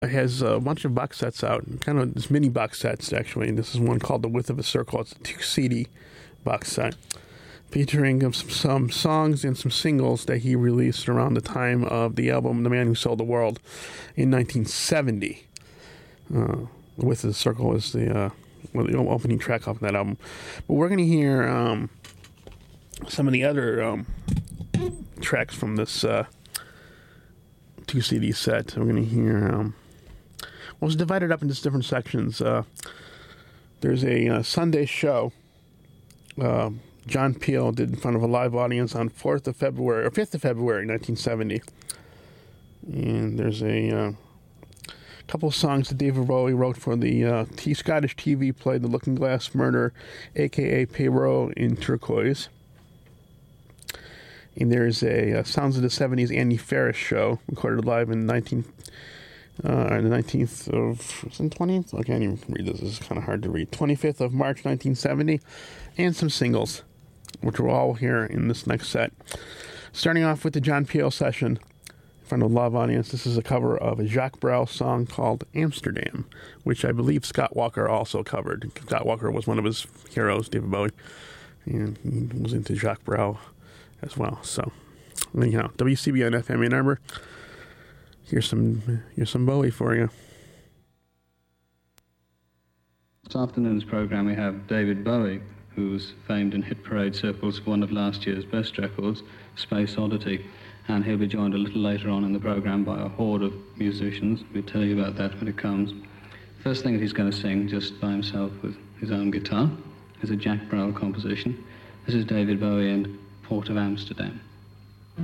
has a bunch of box sets out, kind of this mini box sets actually. And this is one called The Width of a Circle. It's a 2-CD box set featuring some songs and some singles that he released around the time of the album The Man Who Sold the World in 1970. The Width of the Circle is the opening track off that album. But we're going to hear some of the other tracks from this 2-CD set. We're going to hear... Well, it's divided up into different sections. There's a Sunday show John Peel did in front of a live audience on 5th of February, 1970. And there's a couple of songs that David Bowie wrote for the Scottish TV play The Looking Glass Murder, a.k.a. Perrault in Turquoise. And there's a Sounds of the 70s Andy Ferris show recorded live in the 19th of... Is it 20th? I can't even read this. This is kind of hard to read. 25th of March, 1970. And some singles, which we'll all hear in this next set. Starting off with the John Peel session in front of a live audience. This is a cover of a Jacques Brel song called Amsterdam, which I believe Scott Walker also covered. Scott Walker was one of his heroes, David Bowie. And he was into Jacques Brel as well. So, anyhow, WCBN FM Ann Arbor. Here's some Bowie for you. This afternoon's program we have David Bowie, who's famed in hit parade circles for one of last year's best records, Space Oddity, and he'll be joined a little later on in the program by a horde of musicians. We'll tell you about that when it comes. First thing that he's going to sing just by himself with his own guitar is a Jacques Brel composition. This is David Bowie and Port of Amsterdam.